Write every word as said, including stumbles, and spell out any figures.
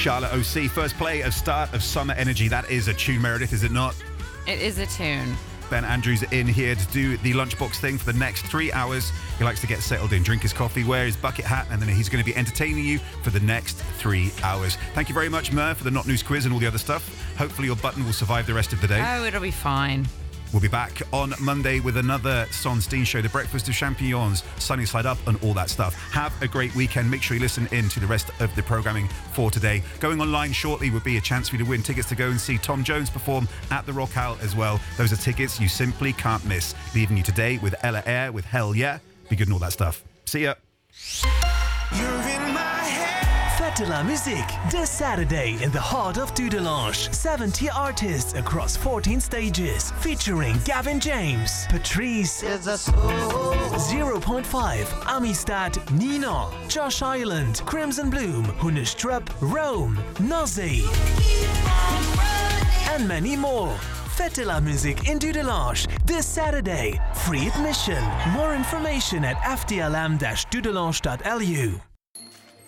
Charlotte O C. First play of Start of Summer Energy. That is a tune, Meredith, is it not? It is a tune. Ben Andrews in here to do the lunchbox thing for the next three hours. He likes to get settled in, drink his coffee, wear his bucket hat, and then he's going to be entertaining you for the next three hours. Thank you very much, Mer, for the Not News quiz and all the other stuff. Hopefully your button will survive the rest of the day. Oh, it'll be fine. We'll be back on Monday with another Son Steen show, the Breakfast of Champignons, Sunny Side Up, and all that stuff. Have a great weekend. Make sure you listen in to the rest of the programming for today. Going online shortly would be a chance for you to win tickets to go and see Tom Jones perform at the Rock Owl as well. Those are tickets you simply can't miss. Leaving you today with Ella Air with Hell Yeah. Be good and all that stuff. See ya. You're in my head. Fête de la musique, this Saturday in the heart of Dudelange. seventy artists across fourteen stages, featuring Gavin James, Patrice, zero point five, Amistad, Nina, Josh Island, Crimson Bloom, Hundestrup, Rome, Nazi, and many more. Fête de la musique in Dudelange this Saturday. Free admission. More information at f d l m dash dudelange dot l u.